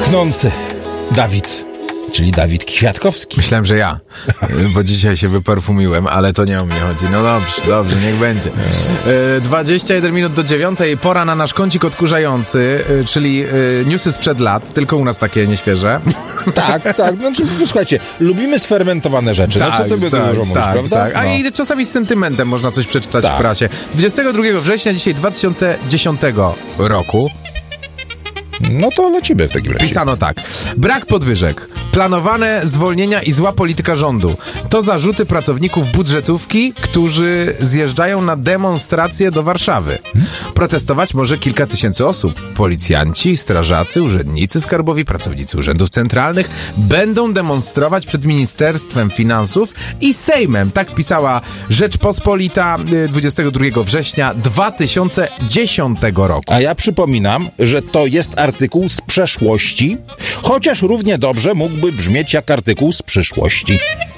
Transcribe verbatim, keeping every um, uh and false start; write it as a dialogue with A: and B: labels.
A: Pachnący Dawid, czyli Dawid Kwiatkowski.
B: Myślałem, że ja, bo dzisiaj się wyperfumiłem, ale to nie o mnie chodzi. No dobrze, dobrze, niech będzie. E, dwadzieścia jeden minut do dziewiątej, pora na nasz kącik odkurzający, e, czyli e, newsy sprzed lat, tylko u nas takie nieświeże.
A: Tak, tak, znaczy, słuchajcie, lubimy sfermentowane rzeczy, tak, no co to by
B: tak,
A: dużo mówić,
B: tak,
A: prawda?
B: Tak. A
A: no.
B: i czasami z sentymentem można coś przeczytać
A: tak.
B: w prasie. dwudziestego drugiego września, dzisiaj dwa tysiące dziesiątego roku.
A: No to lecimy w takim razie.
B: Pisano tak. Brak podwyżek, planowane zwolnienia i zła polityka rządu. To zarzuty pracowników budżetówki, którzy zjeżdżają na demonstracje do Warszawy. Protestować może kilka tysięcy osób. Policjanci, strażacy, urzędnicy skarbowi, pracownicy urzędów centralnych będą demonstrować przed Ministerstwem Finansów i Sejmem. Tak pisała Rzeczpospolita dwudziestego drugiego września dwa tysiące dziesiątego roku.
A: A ja przypominam, że to jest artykuł z przeszłości, chociaż równie dobrze mógłby brzmieć jak artykuł z przyszłości.